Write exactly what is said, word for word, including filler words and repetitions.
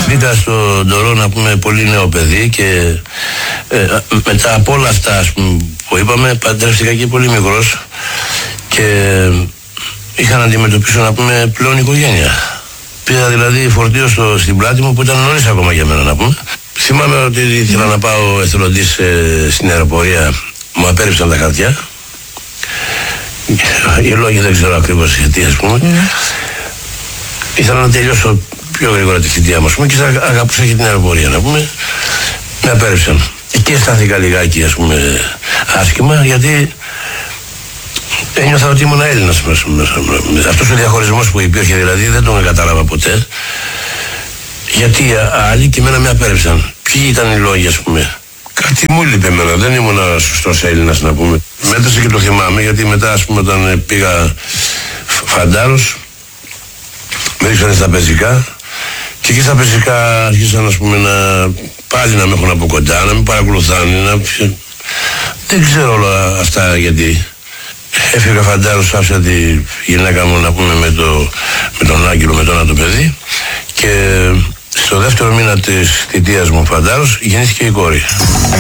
Βρήκα στον Ντορό, να πούμε, πολύ νέο παιδί και ε, μετά από όλα αυτά, ας πούμε, που είπαμε, παντρεύτηκα και πολύ μικρός και είχα να αντιμετωπίσω, να πούμε, πλέον οικογένεια. Πήγα δηλαδή φορτίο στο, στην πλάτη μου που ήταν νωρίς ακόμα για μένα, να πούμε. Θυμάμαι ότι ήθελα να πάω εθελοντής ε, στην αεροπορία, μου απέρριψαν τα χαρτιά. Οι λόγοι δεν ξέρω ακριβώς γιατί, ας πούμε. Mm. Ήθελα να τελειώσω πιο γρήγορα τη θητεία μου, ας πούμε, και αγαπούσα και την αεροπορία, να πούμε. Με απέρριψαν. Εκεί αισθάνθηκα λιγάκι, ας πούμε, άσχημα, γιατί ένιωθα ότι ήμουν Έλληνας. Αυτός ο διαχωρισμός που υπήρχε δηλαδή δεν τον κατάλαβα ποτέ. Γιατί άλλοι και εμένα με απέρριψαν. Ποιοι ήταν οι λόγοι, ας πούμε. Κάτι μου λείπε εμένα, δεν ήμουν σωστός Έλληνας, να πούμε. Μέτρησε και το θυμάμαι, γιατί μετά, ας πούμε, όταν πήγα φαντάρος, με ρίξανε στα πεζικά και εκεί στα πεζικά άρχισαν, ας πούμε, να πάλι να με έχουν από κοντά, να με παρακολουθάνε, να... δεν ξέρω όλα αυτά γιατί. Έφυγα φαντάρος, άφησα τη γυναίκα μου, να πούμε, με, το, με τον Άγγελο, με το ένα το παιδί, και στο δεύτερο μήνα της θητείας μου φαντάρος γεννήθηκε η κόρη.